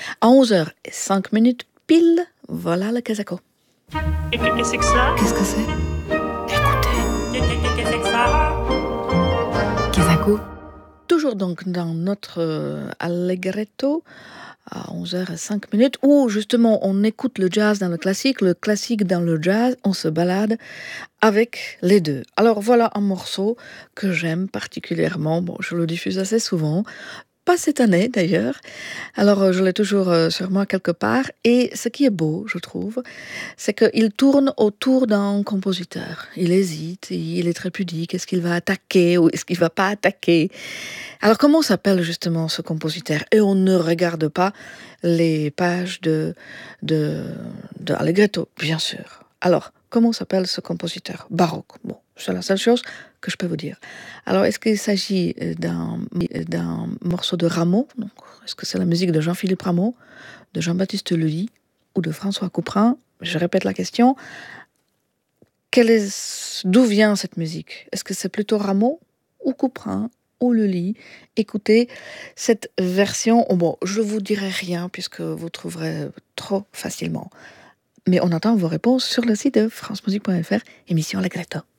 À 11h05 pile, voilà le Kesako. Qu'est-ce que c'est que ça? Qu'est-ce que c'est? Qu'est-ce que c'est que ça? Kesako. Toujours donc dans notre Allegretto, à 11h05, où justement on écoute le jazz dans le classique dans le jazz, on se balade avec les deux. Alors voilà un morceau que j'aime particulièrement, bon, je le diffuse assez souvent, pas cette année d'ailleurs, alors je l'ai toujours sur moi quelque part, et ce qui est beau, je trouve, c'est qu'il tourne autour d'un compositeur. Il hésite, il est très pudique, est-ce qu'il va attaquer ou est-ce qu'il va pas attaquer? Alors comment s'appelle justement ce compositeur? Et on ne regarde pas les pages de Allegretto, bien sûr. Alors, comment s'appelle ce compositeur baroque? Bon, c'est la seule chose que je peux vous dire. Alors, est-ce qu'il s'agit d'un morceau de Rameau? Donc, est-ce que c'est la musique de Jean-Philippe Rameau, de Jean-Baptiste Lully ou de François Couperin? Je répète la question. D'où vient cette musique? Est-ce que c'est plutôt Rameau ou Couperin ou Lully? Écoutez cette version. Bon, je vous dirai rien puisque vous trouverez trop facilement. Mais on attend vos réponses sur le site de francemusique.fr, émission Allegretto.